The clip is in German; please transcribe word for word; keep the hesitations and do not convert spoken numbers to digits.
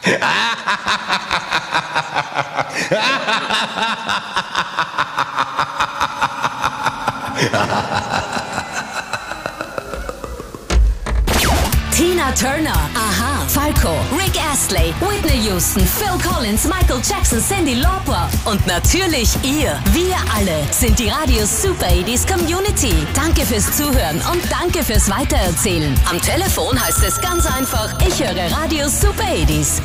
Tina Turner, Aha, Falco, Rick Astley, Whitney Houston, Phil Collins, Michael Jackson, Cyndi Lauper und natürlich ihr. Wir alle sind die Radio Super achtziger Community. Danke fürs Zuhören und danke fürs Weitererzählen. Am Telefon heißt es ganz einfach, ich höre Radio Super achtziger.